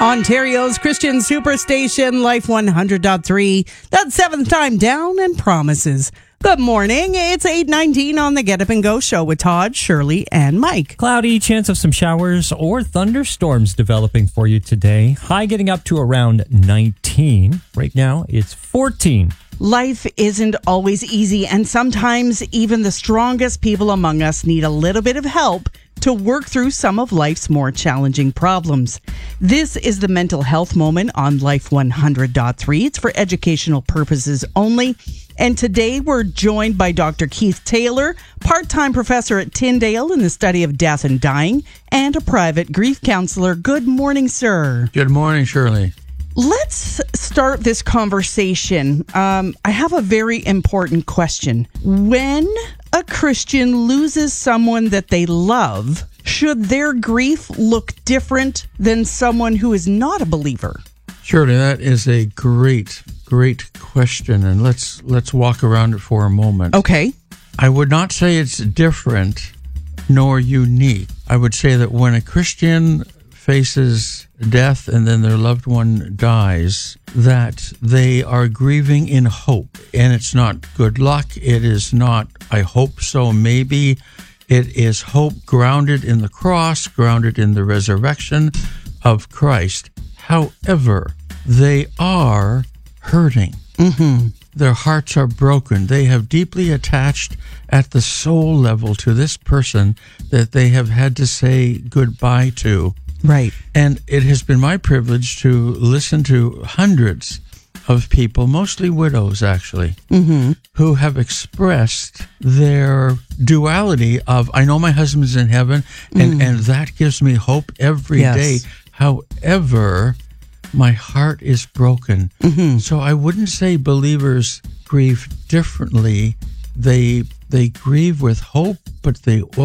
Ontario's Christian Superstation, Life 100.3. That's seventh time down and promises. Good morning. It's 8:19 on the Get Up and Go show with Todd, Shirley, and Mike. Cloudy, chance of some showers or thunderstorms developing for you today. High getting up to around 19. Right now, it's 14. Life isn't always easy, and sometimes even the strongest people among us need a little bit of help to work through some of life's more challenging problems. This is the Mental Health Moment on Life 100.3. It's for educational purposes only. And today we're joined by Dr. Keith Taylor, part-time professor at Tyndale in the study of death and dying, and a private grief counselor. Good morning, sir. Good morning, Shirley. Let's start this conversation. I have a very important question. When a Christian loses someone that they love, should their grief look different than someone who is not a believer? Shirley, that is a great question, and let's walk around it for a moment. Okay. I would not say it's different nor unique. I would say that when a Christian faces death and then their loved one dies, that they are grieving in hope. And it's not good luck. It is not, I hope so, maybe. It is hope grounded in the cross, grounded in the resurrection of Christ. However, they are hurting. Mm-hmm. Their hearts are broken. They have deeply attached at the soul level to this person that they have had to say goodbye to. Right. And it has been my privilege to listen to hundreds of people, mostly widows actually, who have expressed their duality of, I know my husband's in heaven, and that gives me hope every day. However, my heart is broken. So I wouldn't say believers grieve differently. They grieve with hope, but they